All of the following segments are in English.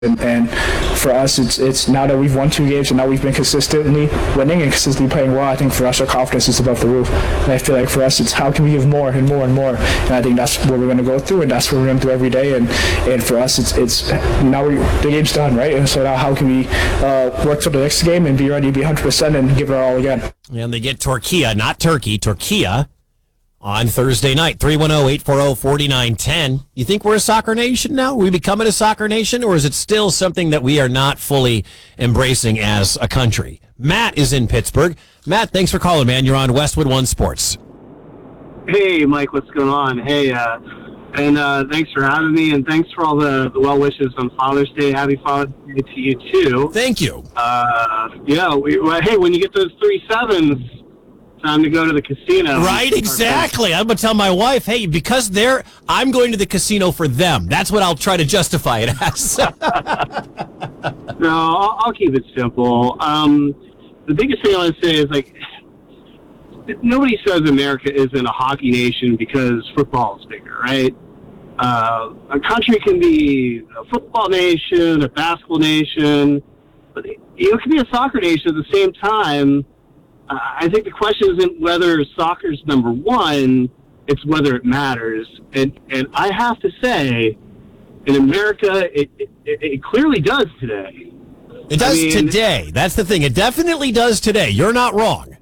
And for us, it's now that we've won 2 games and now we've been consistently winning and consistently playing well. I think for us, our confidence is above the roof. And I feel like for us, it's how can we give more and more and more. And I think that's what we're going to go through, and that's what we're going to do every day. And for us, it's now the game's done, right? And so now how can we work for the next game and be ready to be 100% and give it all again? And they get Torquia, not Turkey, Torquia, on Thursday night. 310-840-4910. You think we're a soccer nation now? Are we becoming a soccer nation, or is it still something that we are not fully embracing as a country? Matt is in Pittsburgh. Matt, thanks for calling, man. You're on Westwood One Sports. Hey, Mike, what's going on? Hey, thanks for having me, and thanks for all the well wishes on Father's Day. Happy Father's Day to you, too. Thank you. Hey, when you get those 3 sevens, time to go to the casino. Right, exactly. I'm going to tell my wife, hey, because I'm going to the casino for them. That's what I'll try to justify it as. No, I'll keep it simple. The biggest thing I want to say is, like, nobody says America isn't a hockey nation because football is bigger, right? A country can be a football nation, a basketball nation, but it can be a soccer nation at the same time. I think the question isn't whether soccer's number one, it's whether it matters. And I have to say, in America, it clearly does today. It does today. That's the thing. It definitely does today. You're not wrong.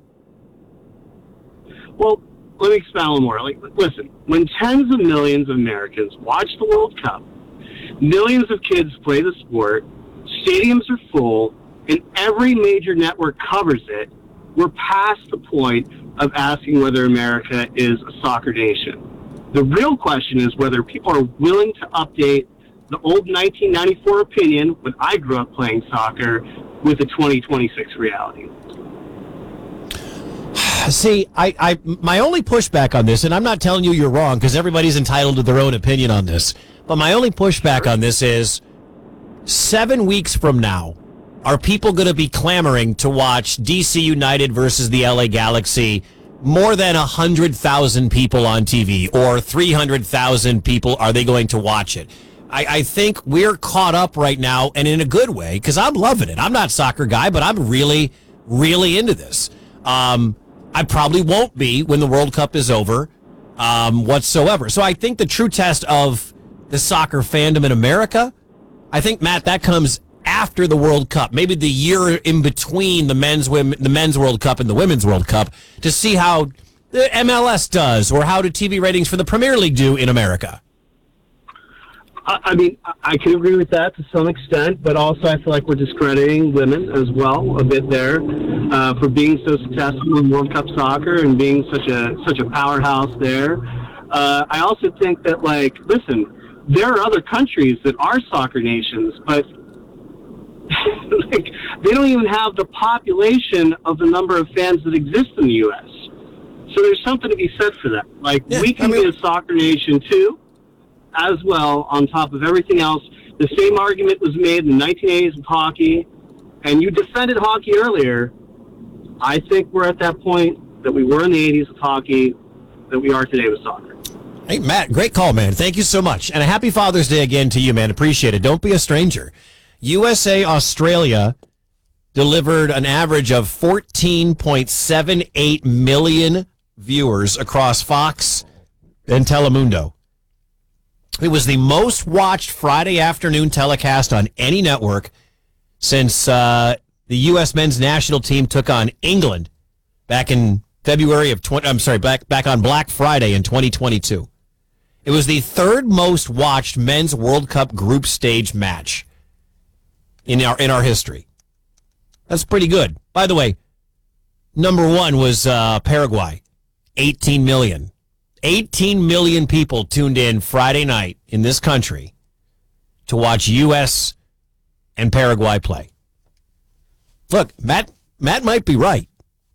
Well, let me expound a little more. Like, listen, when tens of millions of Americans watch the World Cup, millions of kids play the sport, stadiums are full, and every major network covers it, we're past the point of asking whether America is a soccer nation. The real question is whether people are willing to update the old 1994 opinion when I grew up playing soccer with the 2026 reality. See, my only pushback on this, and I'm not telling you you're wrong because everybody's entitled to their own opinion on this, but my only pushback on this is 7 weeks from now, are people going to be clamoring to watch DC United versus the LA Galaxy? More than 100,000 people on TV, or 300,000 people, are they going to watch it? I think we're caught up right now, and in a good way, because I'm loving it. I'm not a soccer guy, but I'm really, really into this. I probably won't be when the World Cup is over whatsoever. So I think the true test of the soccer fandom in America, I think, Matt, that comes after the World Cup, maybe the year in between the men's World Cup and the women's World Cup, to see how the MLS does or how do TV ratings for the Premier League do in America. I mean, I can agree with that to some extent, but also I feel like we're discrediting women as well a bit there for being so successful in World Cup soccer and being such a powerhouse there. I also think that, like, listen, there are other countries that are soccer nations, but like, they don't even have the population of the number of fans that exist in the U.S. So there's something to be said for that. Like, we can be a soccer nation too, as well, on top of everything else. The same argument was made in the 1980s with hockey, and you defended hockey earlier. I think we're at that point that we were in the 80s with hockey, that we are today with soccer. Hey, Matt, great call, man. Thank you so much. And a happy Father's Day again to you, man. Appreciate it. Don't be a stranger. USA Australia delivered an average of 14.78 million viewers across Fox and Telemundo. It was the most watched Friday afternoon telecast on any network since the U.S. men's national team took on England back in February of back on Black Friday in 2022. It was the third most watched men's World Cup group stage match in our history. That's pretty good. By the way, number one was Paraguay, 18 million. 18 million people tuned in Friday night in this country to watch U.S. and Paraguay play. Look, Matt might be right,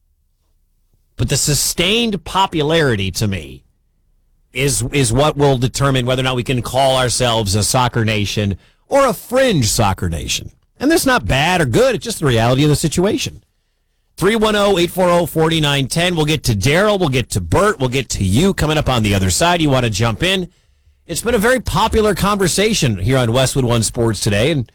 but the sustained popularity to me is what will determine whether or not we can call ourselves a soccer nation or a fringe soccer nation. And that's not bad or good. It's just the reality of the situation. 310-840-4910. We'll get to Daryl. We'll get to Bert. We'll get to you coming up on the other side. You want to jump in? It's been a very popular conversation here on Westwood One Sports today. And